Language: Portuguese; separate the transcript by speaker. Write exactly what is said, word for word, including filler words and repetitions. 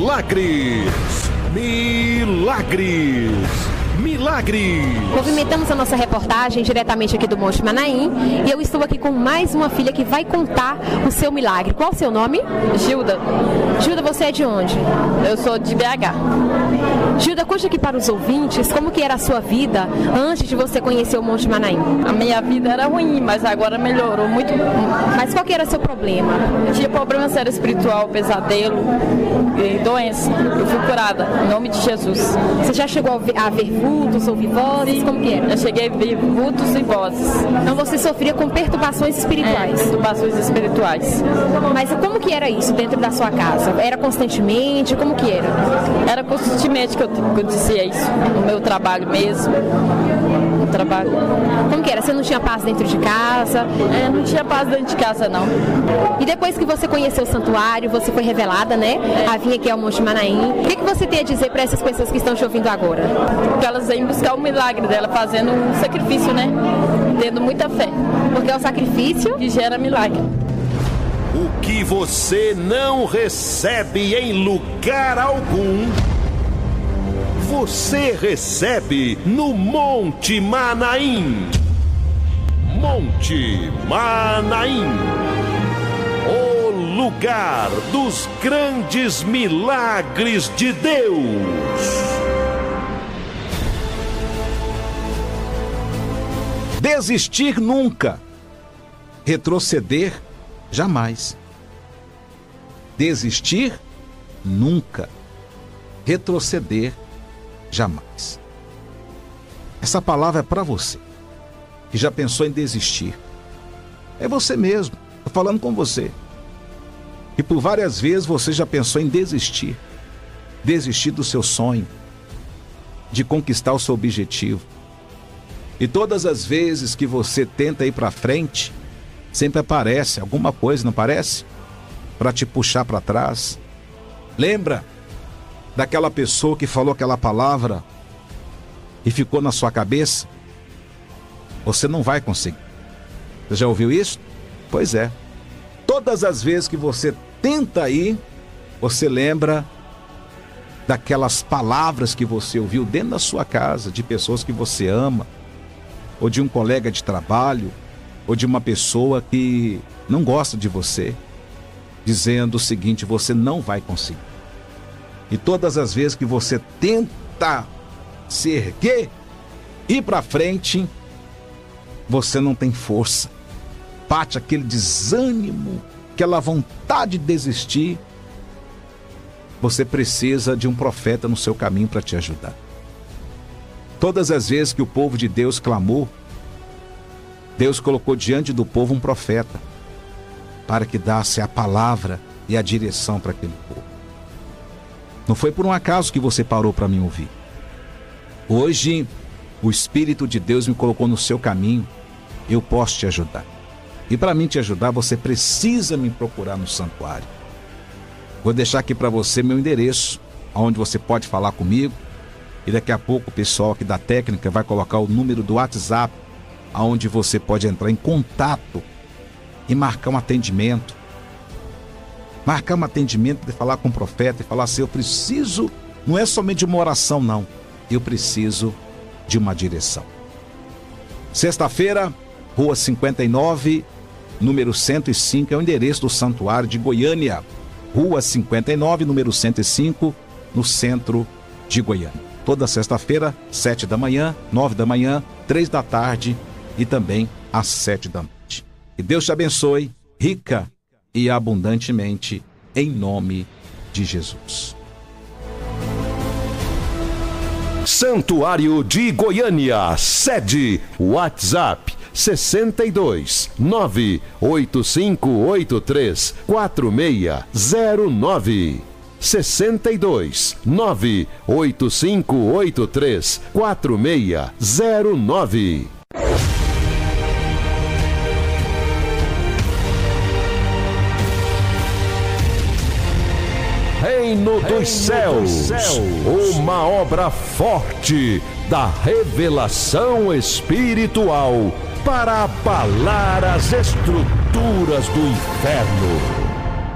Speaker 1: milagres, milagres, milagres.
Speaker 2: Movimentamos a nossa reportagem diretamente aqui do Monte Manaim e eu estou aqui com mais uma filha que vai contar o seu milagre. Qual o seu nome?
Speaker 3: Gilda.
Speaker 2: Gilda, você é de onde?
Speaker 3: Eu sou de B H.
Speaker 2: Gilda, conte aqui para os ouvintes como que era a sua vida antes de você conhecer o Monte Manaim.
Speaker 3: A minha vida era ruim, mas agora melhorou muito.
Speaker 2: Mas qual que era o seu problema?
Speaker 3: Eu tinha problema sério espiritual, pesadelo e doença. Eu fui curada, em nome de Jesus.
Speaker 2: Você já chegou a ver, a ver vultos, ouvir vozes?
Speaker 3: Sim,
Speaker 2: como que era?
Speaker 3: Eu cheguei a ver vultos e vozes.
Speaker 2: Então você sofria com perturbações espirituais?
Speaker 3: É, perturbações espirituais.
Speaker 2: Mas como que era isso dentro da sua casa? Era constantemente? Como que era?
Speaker 3: Era constantemente que eu, que eu dizia isso, no meu trabalho mesmo. No trabalho.
Speaker 2: Como que era? Você não tinha paz dentro de casa?
Speaker 3: É, não tinha paz dentro de casa, não.
Speaker 2: E depois que você conheceu o santuário, você foi revelada, né? É. A vir aqui ao Monte Manaim. O que, que você tem a dizer para essas pessoas que estão te ouvindo agora?
Speaker 3: Que elas vêm buscar o milagre dela, fazendo um sacrifício, né? Tendo muita fé.
Speaker 2: Porque é o sacrifício
Speaker 3: que gera milagre.
Speaker 1: O que você não recebe em lugar algum, você recebe no Monte Manaim. Monte Manaim, o lugar dos grandes milagres de Deus.
Speaker 4: Desistir nunca, retroceder jamais. Desistir nunca, retroceder jamais. Essa palavra é para você que já pensou em desistir. É você mesmo, estou falando com você. E por várias vezes você já pensou em desistir. Desistir do seu sonho, de conquistar o seu objetivo. E todas as vezes que você tenta ir para frente, sempre aparece alguma coisa, não parece? Para te puxar para trás. Lembra daquela pessoa que falou aquela palavra e ficou na sua cabeça? Você não vai conseguir. Você já ouviu isso? Pois é. Todas as vezes que você tenta ir, você lembra daquelas palavras que você ouviu dentro da sua casa, de pessoas que você ama, ou de um colega de trabalho, ou de uma pessoa que não gosta de você, dizendo o seguinte: você não vai conseguir. E todas as vezes que você tenta se erguer, ir para frente, você não tem força. Bate aquele desânimo, aquela vontade de desistir. Você precisa de um profeta no seu caminho para te ajudar. Todas as vezes que o povo de Deus clamou, Deus colocou diante do povo um profeta para que desse a palavra e a direção para aquele povo. Não foi por um acaso que você parou para me ouvir. Hoje, o Espírito de Deus me colocou no seu caminho. Eu posso te ajudar. E para mim te ajudar, você precisa me procurar no santuário. Vou deixar aqui para você meu endereço, onde você pode falar comigo. E daqui a pouco o pessoal aqui da técnica vai colocar o número do WhatsApp, onde você pode entrar em contato e marcar um atendimento. Marcar um atendimento, de falar com o profeta e falar assim: eu preciso, não é somente de uma oração, não. Eu preciso de uma direção. Sexta-feira, Rua cinquenta e nove, número cento e cinco, é o endereço do Santuário de Goiânia. Rua cinquenta e nove, número cento e cinco, no centro de Goiânia. Toda sexta-feira, sete da manhã, nove da manhã, três da tarde e também às sete da noite. Que Deus te abençoe, rica e abundantemente, em nome de Jesus.
Speaker 1: Santuário de Goiânia, sede, WhatsApp sessenta e dois, nove oito cinco oito três, quatro seis zero nove. sessenta e dois, nove oito cinco oito três, quatro seis zero nove. Reino dos Céus, uma obra forte da revelação espiritual para abalar as estruturas do inferno.